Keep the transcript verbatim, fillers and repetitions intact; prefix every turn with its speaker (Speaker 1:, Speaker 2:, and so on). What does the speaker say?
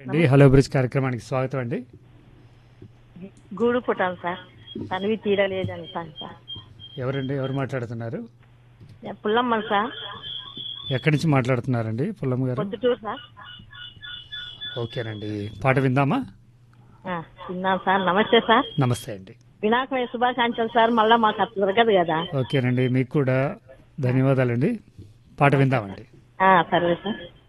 Speaker 1: అండి hello bridge కార్యక్రమానికి స్వాగతం అండి.
Speaker 2: గూడు పుట్టాను సార్, తనివి తీరలేదని సార్. సార్
Speaker 1: ఎవరండి, ఎవరు మాట్లాడుతున్నారు?
Speaker 2: పుల్లమ్మ సార్,
Speaker 1: ఎక్కడి నుంచి మాట్లాడుతున్నారండి పుల్లమ్మ గారు?
Speaker 2: పొద్దుటూరు సార్.
Speaker 1: ఓకేనండి, పాట విందామా?
Speaker 2: ఆ, విన్నాను సార్. నమస్తే సార్.
Speaker 1: నమస్తే అండి.
Speaker 2: వినాయక శుభాకాంక్షలు సార్. మళ్ళీ మాకు అది దొరకదు కదా.
Speaker 1: ఓకేనండి, మీకు కూడా ధన్యవాదాలండి. పాట విందామండి.
Speaker 2: ఆ, సరే సార్.